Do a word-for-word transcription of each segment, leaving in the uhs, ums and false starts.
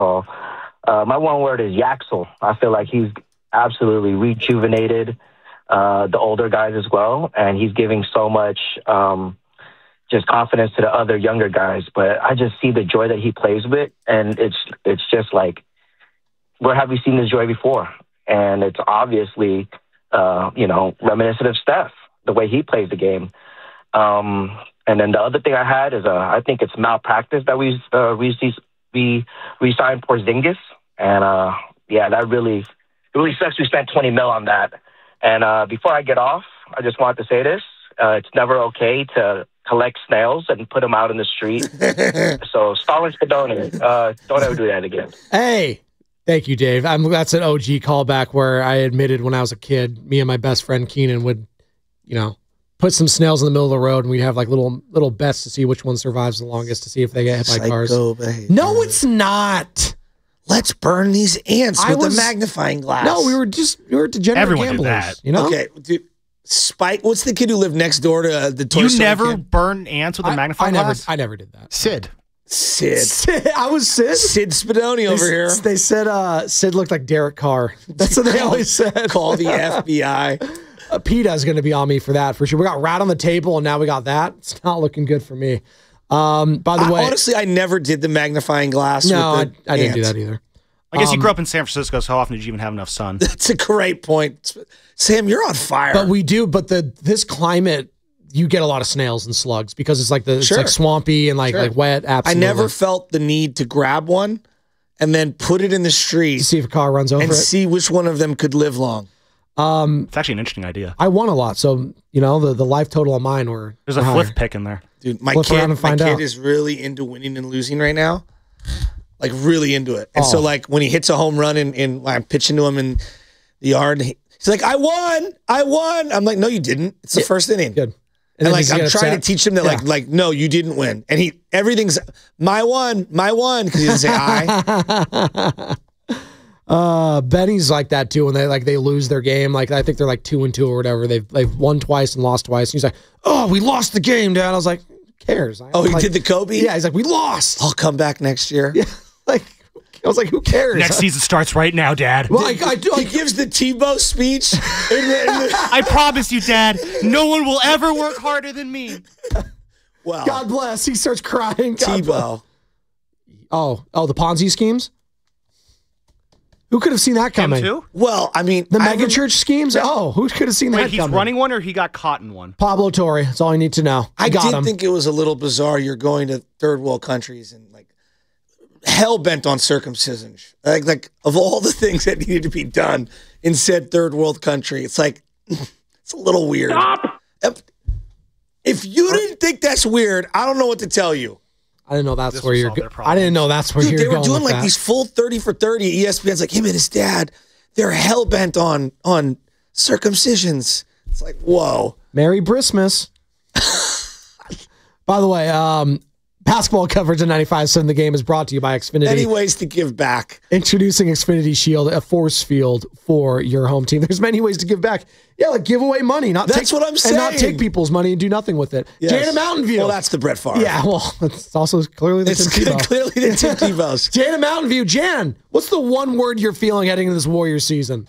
basketball. Uh, my one word is Yaxel. I feel like he's absolutely rejuvenated uh, the older guys as well, and he's giving so much um, just confidence to the other younger guys. But I just see the joy that he plays with, and it's it's just like, where have we seen this joy before? And it's obviously, uh, you know, reminiscent of Steph, the way he plays the game. Um, and then the other thing I had is uh, I think it's malpractice that we uh, we we re-signed Porzingis, and uh, yeah, that really it really sucks. We spent twenty mil on that. And uh, before I get off, I just wanted to say this: uh, it's never okay to collect snails and put them out in the street. So, Stalin Spadoni, uh, don't ever do that again. Hey. Thank you, Dave. I'm, that's an O G callback where I admitted when I was a kid, me and my best friend Keenan would, you know, put some snails in the middle of the road, and we'd have like little little bets to see which one survives the longest to see if they get hit by Psycho cars. behavior. No, it's not. Let's burn these ants I with was, a magnifying glass. No, we were just we were degenerate Everyone gamblers. did that. You know? Okay, dude, Spike. What's the kid who lived next door to uh, the Toy You Story never kid? burn ants with a I, magnifying I glass? never, I never did that. Sid. Sid. Sid. I was Sid. Sid Spadoni over they, here. They said uh, Sid looked like Derek Carr. That's what they always said. Call the F B I. Uh, PETA's going to be on me for that for sure. We got Rat on the table, and now we got that. It's not looking good for me. Um, by the I, way, honestly, I never did the magnifying glass. no, with the I, I didn't do ants. that either. I guess Um, you grew up in San Francisco, so how often did you even have enough sun? That's a great point, Sam. You're on fire. But we do. But the this climate, you get a lot of snails and slugs because it's like the Sure. it's like swampy and like Sure. like wet. I Absolutely. never felt the need to grab one and then put it in the street to see if a car runs over and it. see which one of them could live long. Um, It's actually an interesting idea. I won a lot, so you know the the life total of mine were. There's a were flip higher. pick in there. Dude, my Flip kid, around and my find kid out. is really into winning and losing right now. Like really into it. And Oh. so like when he hits a home run and, and I'm pitching to him in the yard, he- he's like, I won, I won. I'm like, no, you didn't. It's the Yeah. first inning. Good. And, then like does he I'm get trying upset? to teach him that like Yeah. like no, you didn't win. And he everything's my one, my one because he doesn't say I. Uh, Benny's like that too when they like they lose their game. Like I think they're like two and two or whatever. They've they've won twice and lost twice. And he's like, oh, we lost the game, Dad. I was like, who cares? I, Oh, he like, did the Kobe? Yeah, he's like, we lost. I'll come back next year. Yeah, like I was like, who cares? Next season starts right now, Dad. Well, I, I do. He I, gives the Tebow speech. in the- in the- I promise you, Dad, no one will ever work harder than me. well, God bless. He starts crying. God bless. Tebow. Oh, oh, the Ponzi schemes. Who could have seen that Him coming? too? Well, I mean, The I mega rem- church schemes. Oh, who could have seen Wait, that he's coming? running one or he got caught in one? Pablo Torre. That's all you need to know. I got did him. think it was a little bizarre. You're going to third world countries and like hell bent on circumcision. Like, like of all the things that needed to be done in said third world country, it's like it's a little weird. Stop! If- If you didn't think that's weird, I don't know what to tell you. I didn't know that's This where will you're. solve Go- their problem. I didn't know that's where Dude, you're they were going doing with like that. these full thirty for thirty. E S P N's like him and his dad. They're hell bent on on circumcisions. It's like whoa. Merry Christmas. By the way, um, basketball coverage in ninety-five point seven The Game is brought to you by Xfinity. Any ways to give back? Introducing Xfinity Shield, a force field for your home team. There's many ways to give back. Yeah, like give away money. Not That's take, what I'm And not saying. take people's money and do nothing with it. Yes. Jana Mountain View. Well, that's the Brett Favre. yeah, well, it's also clearly the It's Tim Tebow. clearly the Tim Tebow's. Jana Mountain View. Jan, what's the one word you're feeling heading into this Warriors season?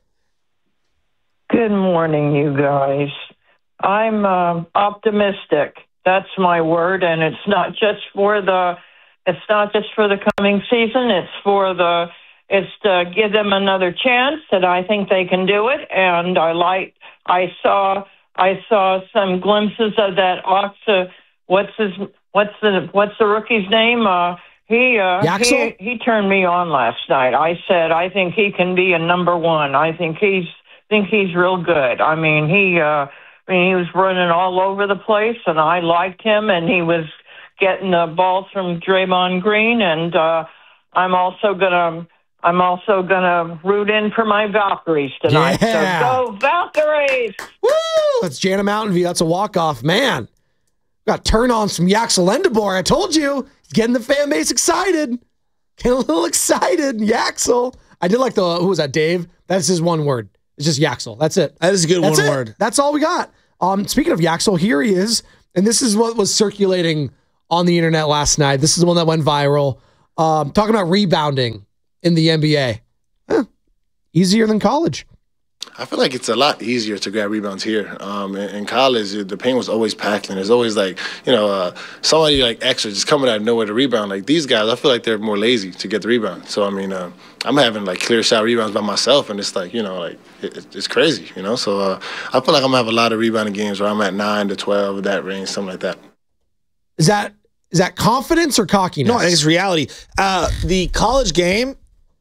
Good morning, you guys. I'm uh, optimistic. That's my word, and it's not just for the. It's not just for the coming season. It's for the. It's to give them another chance. That I think they can do it, and I like. I saw. I saw some glimpses of that. Oxa. What's his? What's the? What's the rookie's name? Uh, he. Uh, Yaxel? he. He turned me on last night. I said I think he can be a number one. I think he's. Think he's real good. I mean, he. Uh, I mean, he was running all over the place, and I liked him, and he was getting the balls from Draymond Green, and uh, I'm also gonna, I'm also gonna root in for my Valkyries tonight. Yeah. So go Valkyries! Woo! That's Jana Mountain View. That's a walk-off. Man, got turn-ons from Yaxel Endebor. I told you. He's getting the fan base excited. Getting a little excited. Yaxel. I did like the, who was that, Dave? That's his one word. It's just Yaxel. That's it. That is a good That's one it. word. That's all we got. Um, speaking of Yaxel, here he is. And this is what was circulating on the internet last night. This is the one that went viral. Um, talking about rebounding in the N B A. Eh, easier than college. I feel like it's a lot easier to grab rebounds here. Um, in, in college, the paint was always packed, and there's always like, you know, uh, somebody like extra just coming out of nowhere to rebound. Like these guys, I feel like they're more lazy to get the rebound. So I mean, uh, I'm having like clear shot rebounds by myself, and it's like, you know, like it, it's crazy, you know. So uh, I feel like I'm gonna have a lot of rebounding games where I'm at nine to twelve, that range, something like that. Is that is that confidence or cockiness? No, I think it's reality. Uh, the college game,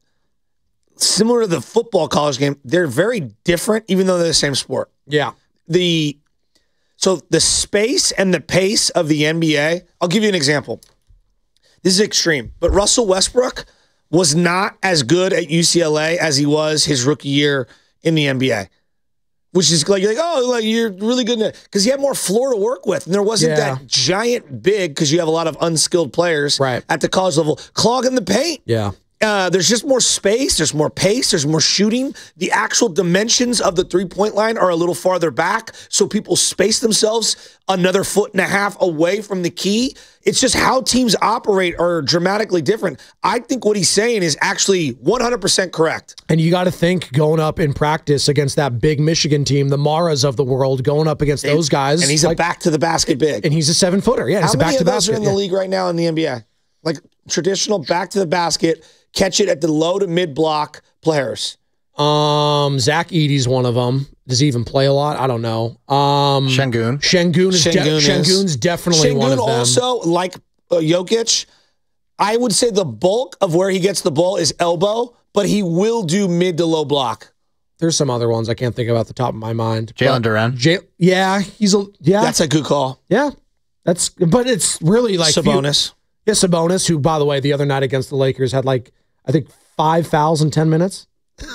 similar to the football college game, they're very different, even though they're the same sport. Yeah. The so the space and the pace of the N B A. I'll give you an example. This is extreme, but Russell Westbrook was not as good at U C L A as he was his rookie year in the N B A. Which is like, you're like, oh, like you're really good at it. Because he had more floor to work with. And there wasn't Yeah. that giant big, because you have a lot of unskilled players Right. at the college level, clogging the paint. Yeah. Uh, there's just more space. There's more pace. There's more shooting. The actual dimensions of the three-point line are a little farther back, so people space themselves another foot and a half away from the key. It's just how teams operate are dramatically different. I think what he's saying is actually one hundred percent correct. And you got to think going up in practice against that big Michigan team, the Maras of the world, going up against those guys. And he's like, a back-to-the-basket big. and he's a seven footer. Yeah, How he's a many back to of those are basket. in the Yeah. league right now in the N B A? Like traditional back-to-the-basket, catch it at the low to mid-block players. Um, Zach Edey's one of them. Does he even play a lot? I don't know. Um, Şengün. Şengün is, de- Şengün is. Şengün's definitely one of Şengün them. also, like uh, Jokic, I would say the bulk of where he gets the ball is elbow, but he will do mid to low block. There's some other ones I can't think of off the top of my mind. Jalen But Duren. J- yeah, he's a yeah. That's a good call. yeah. That's but it's really like Sabonis. Yeah, Sabonis, who, by the way, the other night against the Lakers had like, I think, five fouls in ten minutes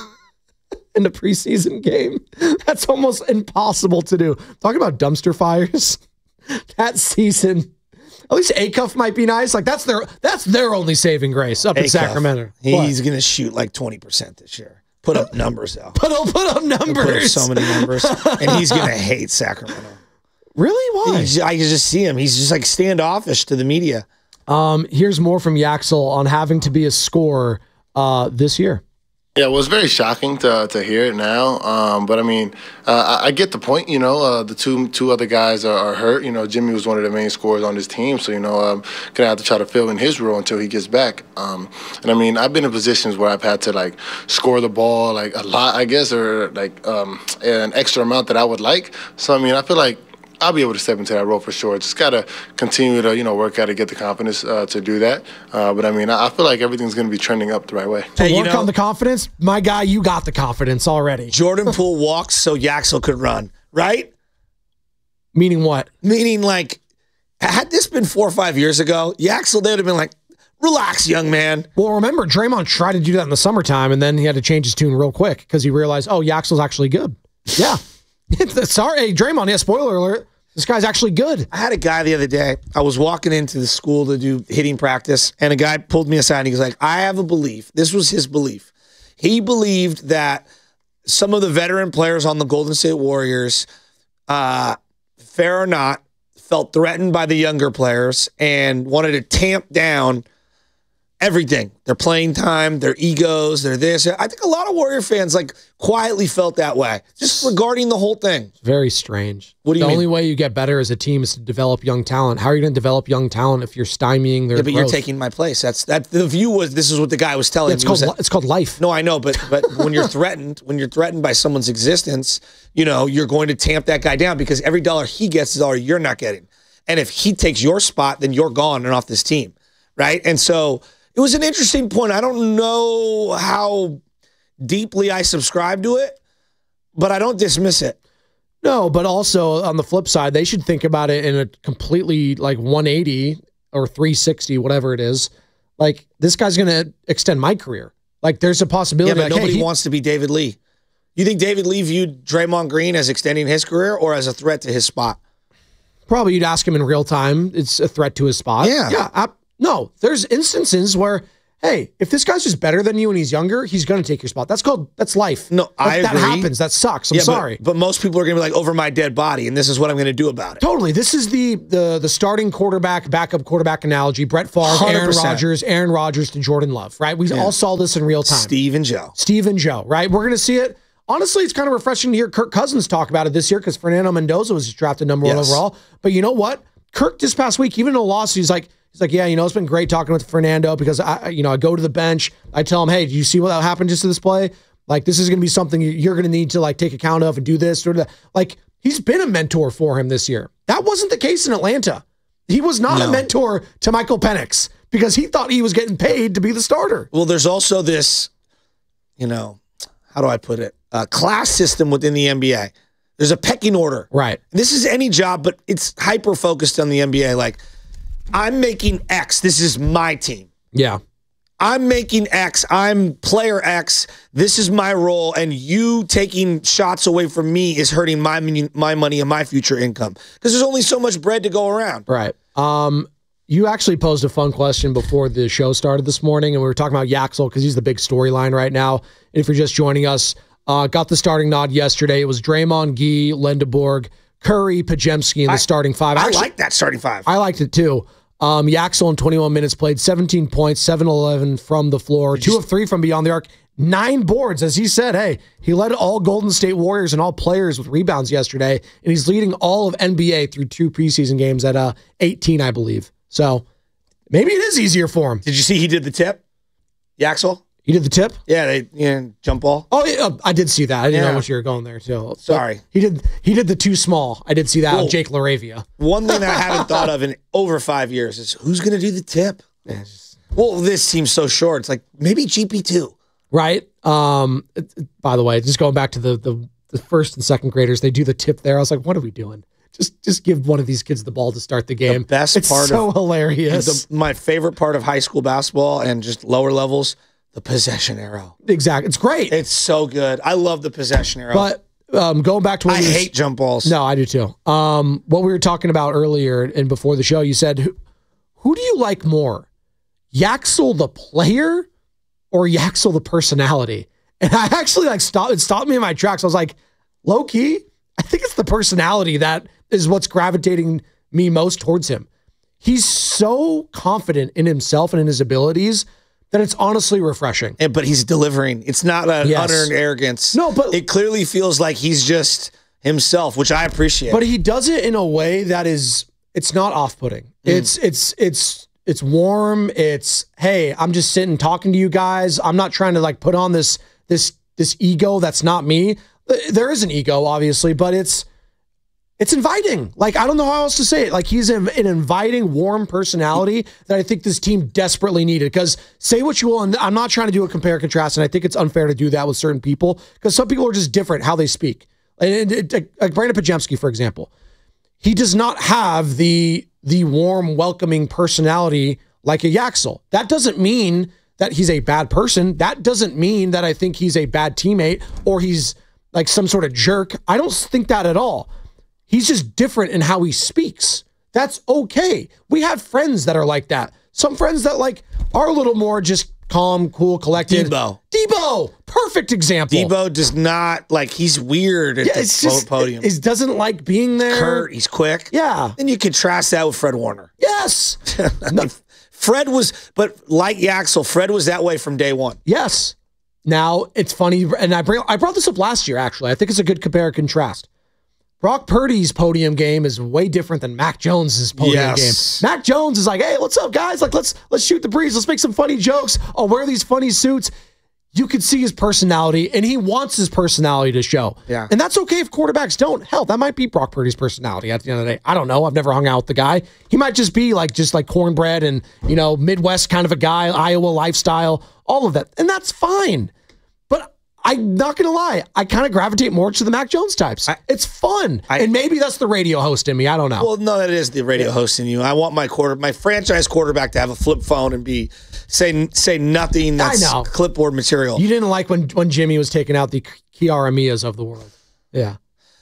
in the preseason game. That's almost impossible to do. Talking about dumpster fires, that season, at least Acuff might be nice. Like, that's their that's their only saving grace up in Acuff, Sacramento. He's going to shoot like twenty percent this year. Put up numbers, though. But he'll put up He'll numbers. put up so many numbers. And he's going to hate Sacramento. Really? Why? He's- I can just see him. He's just like standoffish to the media. Um, here's more from Yaxel on having to be a scorer uh, this year. Yeah, well, it's very shocking to to hear it now. Um, but I mean, uh, I, I get the point. You know, uh, the two two other guys are, are hurt. You know, Jimmy was one of the main scorers on this team, so you know, I'm gonna have to try to fill in his role until he gets back. Um, and I mean, I've been in positions where I've had to like score the ball like a lot, I guess, or like um, an extra amount that I would like. So I mean, I feel like I'll be able to step into that role for sure. Just got to continue to, you know, work out to get the confidence uh, to do that. Uh, but, I mean, I, I feel like everything's going to be trending up the right way. To Hey, you work know- on the confidence, my guy, you got the confidence already. Jordan Poole walks so Yaxel could run, right? Meaning what? Meaning, like, had this been four or five years ago, Yaxel, they would have been like, relax, young man. Well, remember, Draymond tried to do that in the summertime, and then he had to change his tune real quick because he realized, oh, Yaxel's actually good. Yeah. Sorry, hey, Draymond, yeah, spoiler alert. This guy's actually good. I had a guy the other day. I was walking into the school to do hitting practice, and a guy pulled me aside and he was like, I have a belief. This was his belief. He believed that some of the veteran players on the Golden State Warriors, uh, fair or not, felt threatened by the younger players and wanted to tamp down everything. Their playing time, their egos, their this. I think a lot of Warrior fans like quietly felt that way, just regarding the whole thing. Very strange. What do you the mean? only way you get better as a team is to develop young talent. How are you going to develop young talent if you're stymieing their Yeah, but you're growth? taking my place. That's that. The view was this is what the guy was telling It's me. called was that- li- it's called life. No, I know, but but when you're threatened, when you're threatened by someone's existence, you know, you're going to tamp that guy down because every dollar he gets is a dollar you're not getting. And if he takes your spot, then you're gone and off this team, right? And so it was an interesting point. I don't know how deeply I subscribe to it, but I don't dismiss it. No, but also on the flip side, they should think about it in a completely like one eighty or three sixty, whatever it is. Like, this guy's going to extend my career. Like, there's a Yeah, possibility. but like, nobody hey, he- wants to be David Lee. You think David Lee viewed Draymond Green as extending his career or as a threat to his spot? Probably you'd ask him in real time. It's a threat to his spot. Yeah. Yeah. I, no, there's instances where, hey, if this guy's just better than you and he's younger, he's going to take your spot. That's called, that's life. No, that, I that agree. happens. That sucks. I'm Yeah, but- sorry. But, most people are going to be like, over my dead body, and this is what I'm going to do about it. Totally. This is the the the starting quarterback, backup quarterback analogy. Brett Favre, one hundred Aaron percent. Rodgers, Aaron Rodgers to Jordan Love, right? We all saw this in real time. Steve and Joe. Steve and Joe, right? We're going to see it. Honestly, it's kind of refreshing to hear Kirk Cousins talk about it this year because Fernando Mendoza was drafted number one Yes. overall. But you know what? Kirk this past week, even in a loss, he's like, he's like, yeah, you know, it's been great talking with Fernando because I, you know, I go to the bench, I tell him, hey, do you see what happened just to this play? Like, this is going to be something you're going to need to like take account of and do this or that. Like, he's been a mentor for him this year. That wasn't the case in Atlanta. He was not No. a mentor to Michael Penix because he thought he was getting paid to be the starter. Well, there's also this, you know, how do I put it? Uh, class system within the N B A. There's a pecking order. Right. This is any job, but it's hyper focused on the N B A. Like, I'm making X. This is my team. Yeah. I'm making X. I'm player X. This is my role, and you taking shots away from me is hurting my mon- my money and my future income because there's only so much bread to go around. Right. Um, you actually posed a fun question before the show started this morning, and we were talking about Yaxel because he's the big storyline right now. And if you're just joining us, uh, got the starting nod yesterday. It was Draymond, Gee, Lindeborg, Curry, Pajemski in the I- starting five. I Actually, like that starting five. I liked it too. Um, Yaxel in twenty-one minutes played seventeen points, seven eleven from the floor, two of three from beyond the arc, nine boards. As he said, hey, he led all Golden State Warriors and all players with rebounds yesterday, and he's leading all of N B A through two preseason games at uh, eighteen, I believe. So maybe it is easier for him. Did you see he did the tip? Yaxel? He did the tip? Yeah, they yeah, jump ball. Oh, yeah, uh, I did see that. I didn't Yeah. know what you were going there too. Sorry. But he did. He did the too small. I did see that Whoa. with Jake LaRavia. One thing that I haven't thought of in over five years is who's going to do the tip? Well, this seems so short. It's like maybe G P two. Right. Um. it- it- By the way, just going back to the, the the first and second graders, they do the tip there. I was like, what are we doing? Just just give one of these kids the ball to start the game. best it's part so of- hilarious. The, my favorite part of high school basketball and just lower levels, the possession arrow. exactly. It's great. It's so good. I love the possession arrow. but um, going back to what I we were- hate jump balls. No, I do too. Um, what we were talking about earlier and before the show, you said, who, who do you like more, Yaxel the player or Yaxel the personality? And I actually like stopped. It stopped me in my tracks. I was like, low key, I think it's the personality that is what's gravitating me most towards him. He's so confident in himself and in his abilities that it's honestly refreshing. And- but he's delivering. It's not an Yes. unearned arrogance. No, but- it clearly feels like he's just himself, which I appreciate. But he does it in a way that is, it's not off-putting. It's it's it's it's warm. It's, hey, I'm just sitting talking to you guys. I'm not trying to like put on this this this ego that's not me. There is an ego, obviously, but it's it's inviting. Like, I don't know how else to say it. Like, he's an, an inviting, warm personality that I think this team desperately needed. Because say what you will, and I'm not trying to do a compare and contrast, and I think it's unfair to do that with certain people because some people are just different how they speak. And it, it, like Brandon Pajemski, for example, he does not have the the warm, welcoming personality like a Yaxel. That doesn't mean that he's a bad person. That doesn't mean that I think he's a bad teammate or he's like some sort of jerk. I don't think that at all. He's just different in how he speaks. That's okay. We have friends that are like that. Some friends that like are a little more just calm, cool, collected. Debo. Debo, perfect example. Debo does not, like, he's weird at yeah, the it's po- just, podium. He doesn't like being there. Kurt, he's quick. Yeah. And you contrast that with Fred Warner. Yes. I mean, Fred was, but like Yaxel, Fred was that way from day one. Yes. Now it's funny, and I bring I brought this up last year. Actually, I think it's a good compare and contrast. Brock Purdy's podium game is way different than Mac Jones's podium Yes. game. Mac Jones is like, hey, what's up, guys? Like, let's let's shoot the breeze. Let's make some funny jokes. I'll wear these funny suits. You could see his personality, and he wants his personality to show. Yeah. And that's okay if quarterbacks don't. Hell, that might be Brock Purdy's personality at the end of the day. I don't know. I've never hung out with the guy. He might just be like just like cornbread and, you know, Midwest kind of a guy, Iowa lifestyle, all of that. And that's fine. But I'm not going to lie. I kind of gravitate more to the Mac Jones types. I- it's fun. I- and maybe that's the radio host in me. I don't know. Well, no, that is the radio host in you. I want my quarter, my franchise quarterback to have a flip phone and be say say nothing that's know. clipboard material. You didn't like when, when Jimmy was taking out the Kiara Mias of the world. Yeah.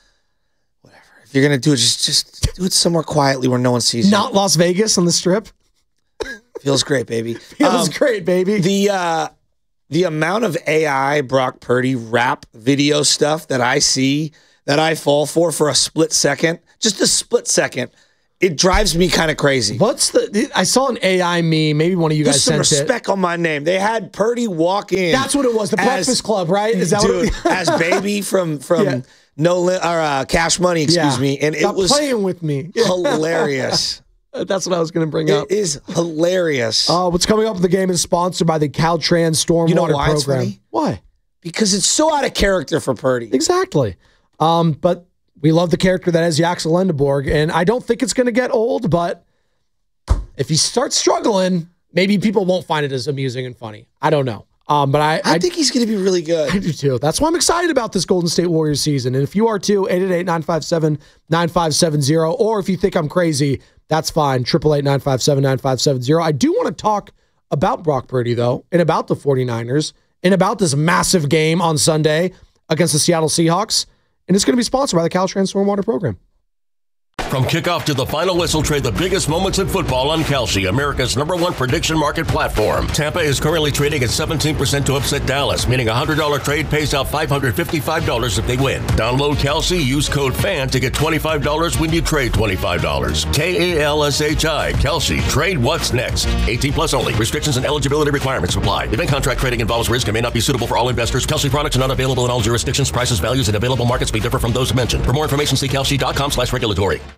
If you're gonna do it, just just do it somewhere quietly where no one sees Not Las Vegas on the strip. Feels great, baby. Feels Um, great, baby. The uh, the amount of A I Brock Purdy rap video stuff that I see that I fall for for a split second, just a split second, it drives me kind of crazy. What's the? I saw an A I meme. Maybe one of you There's guys some sent respect on my name. They had Purdy walk in. That's what it was. The as- Breakfast Club, right? Is that dude, what? It, as Baby from from Yeah. No Li- or uh, Cash Money, excuse Yeah. me, and it Stop was playing with me. Yeah. hilarious. That's what I was going to bring up. It is hilarious. Uh, what's coming up with the game is sponsored by the Caltrans Stormwater You know why it's Program. funny? Why? Because it's so out of character for Purdy. Exactly. Um, but we love the character that is Yaxel Lendeborg, and I don't think it's going to get old, but if he starts struggling, maybe people won't find it as amusing and funny. I don't know. Um, but I, I, I think he's going to be really good. I do too. That's why I'm excited about this Golden State Warriors season. And if you are too, eight eight eight, nine five seven, nine five seven zero. Or if you think I'm crazy, that's fine. eight eight eight, nine five seven, nine five seven zero. I do want to talk about Brock Purdy, though, and about the 49ers, and about this massive game on Sunday against the Seattle Seahawks. And it's going to be sponsored by the Caltrans Stormwater Program. From kickoff to the final whistle, trade the biggest moments in football on Kalshi, America's number one prediction market platform. Tampa is currently trading at seventeen percent to upset Dallas, meaning a one hundred dollars trade pays out five hundred fifty-five dollars if they win. Download Kalshi, use code FAN to get twenty-five dollars when you trade twenty-five dollars. K A L S H I, Kalshi. Trade what's next. eighteen plus only. Restrictions and eligibility requirements apply. Event contract trading involves risk and may not be suitable for all investors. Kalshi products are not available in all jurisdictions. Prices, values, and available markets may differ from those mentioned. For more information, see kalshi dot com slash regulatory.